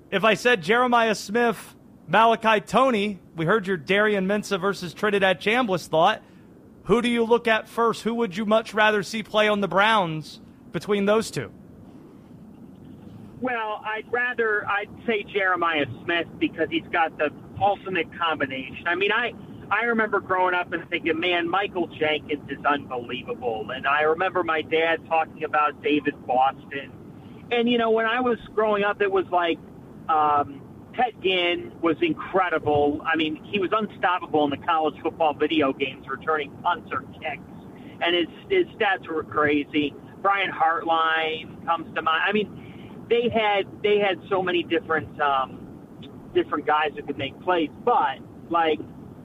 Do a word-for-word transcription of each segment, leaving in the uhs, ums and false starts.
if I said Jeremiah Smith, Malachi Toney, we heard your Darian Mensah versus Trinidad Chambliss thought. Who do you look at first? Who would you much rather see play on the Browns between those two? Well, I'd rather, I'd say Jeremiah Smith because he's got the ultimate combination. I mean, I, I remember growing up and thinking, man, Michael Jenkins is unbelievable. And I remember my dad talking about David Boston. And, you know, when I was growing up, it was like um, Ted Ginn was incredible. I mean, he was unstoppable in the college football video games, returning punts or kicks. And his, his stats were crazy. Brian Hartline comes to mind. I mean, they had they had so many different um, different guys who could make plays. But, like,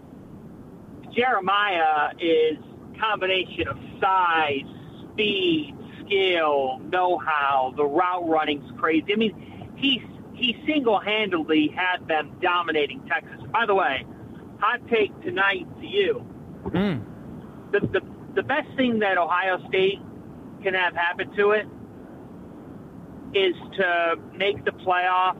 Jeremiah is a combination of size, speed, skill, know-how. The route running's crazy. I mean, he's he single-handedly had them dominating Texas. By the way, hot take tonight to you. Mm. The, the the best thing that Ohio State can have happen to it is to make the playoff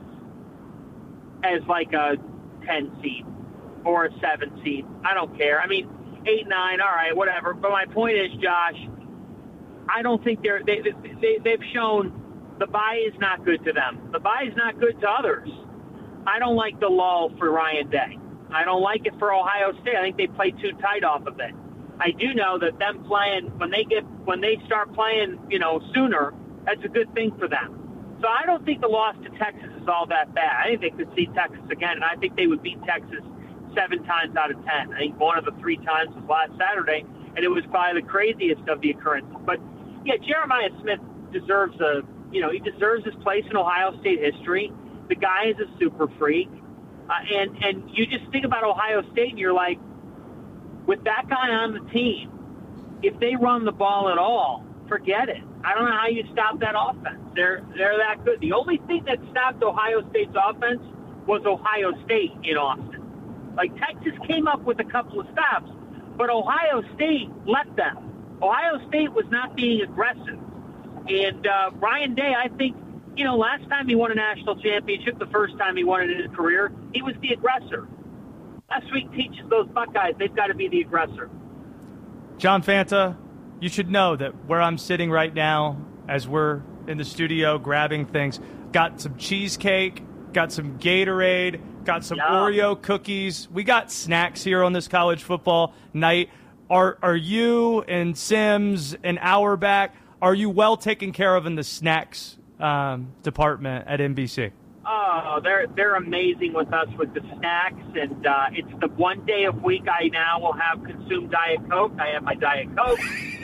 as like a ten seed or a seven seed. I don't care. I mean, eight, nine, all right, whatever. But my point is, Josh, I don't think they're they, they they've shown the bye is not good to them. The bye is not good to others. I don't like the lull for Ryan Day. I don't like it for Ohio State. I think they play too tight off of it. I do know that them playing when they get when they start playing, you know, sooner, that's a good thing for them. So I don't think the loss to Texas is all that bad. I think they could see Texas again, and I think they would beat Texas seven times out of ten. I think one of the three times was last Saturday, and it was probably the craziest of the occurrences. But yeah, Jeremiah Smith deserves a, you know, he deserves his place in Ohio State history. The guy is a super freak, uh, and and you just think about Ohio State, and you're like, with that guy on the team, if they run the ball at all, forget it. I don't know how you stop that offense. They're they're that good. The only thing that stopped Ohio State's offense was Ohio State in Austin. Like, Texas came up with a couple of stops, but Ohio State let them. Ohio State was not being aggressive. And uh, Ryan Day, I think, you know, last time he won a national championship, the first time he won it in his career, he was the aggressor. Last week teaches those Buckeyes they've got to be the aggressor. John Fanta, you should know that where I'm sitting right now, as we're in the studio grabbing things, got some cheesecake, got some Gatorade, got some yeah. Oreo cookies. We got snacks here on this college football night. Are are you and Sims and Auerbach, are you well taken care of in the snacks um, department at N B C? Oh, they're they're amazing with us with the snacks, and uh, it's the one day of week I now will have consumed Diet Coke. I have my Diet Coke.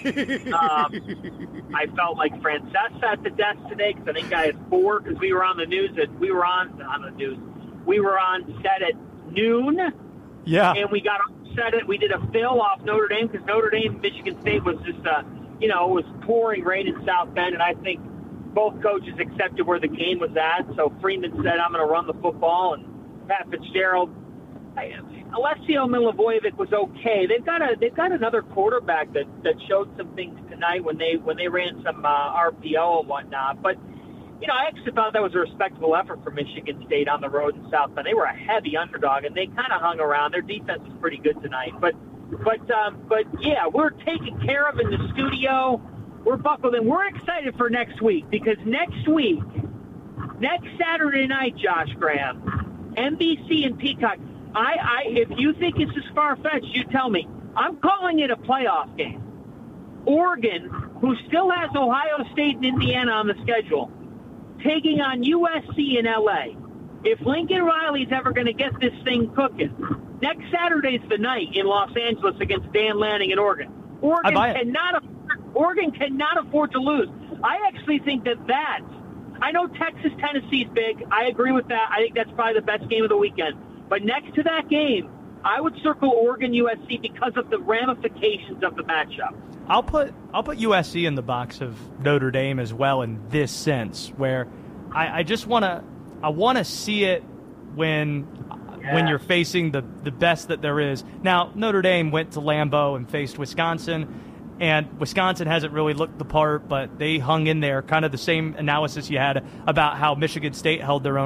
um, I felt like Francesa at the desk today because I think I had four because we were on the news at we were on on the news. We were on set at noon. Yeah, and we got on set it. We did a fill off Notre Dame because Notre Dame, Michigan State was just uh, you know, it was pouring rain in South Bend, and I think both coaches accepted where the game was at. So Freeman said, I'm going to run the football. And Pat Fitzgerald, I, Alessio Milivojevic was okay. They've got a they've got another quarterback that, that showed some things tonight when they when they ran some uh, R P O and whatnot. But, you know, I actually thought that was a respectable effort for Michigan State on the road in South Bend. They were a heavy underdog, and they kind of hung around. Their defense was pretty good tonight. But, but, um, but yeah, we're taken care of in the studio. We're buckled in. We're excited for next week because next week, next Saturday night, Josh Graham, N B C and Peacock. I, I, if you think it's as far-fetched, you tell me. I'm calling it a playoff game. Oregon, who still has Ohio State and Indiana on the schedule, taking on U S C in L A. If Lincoln Riley's ever going to get this thing cooking, next Saturday's the night in Los Angeles against Dan Lanning in Oregon. Oregon cannot. Oregon cannot afford to lose. I actually think that that, I know Texas, Tennessee's big. I agree with that. I think that's probably the best game of the weekend. But next to that game, I would circle Oregon U S C because of the ramifications of the matchup. I'll put I'll put U S C in the box of Notre Dame as well in this sense, where I, I just want to I want to see it when yeah. when you're facing the, the best that there is. Now, Notre Dame went to Lambeau and faced Wisconsin. And Wisconsin hasn't really looked the part, but they hung in there. Kind of the same analysis you had about how Michigan State held their own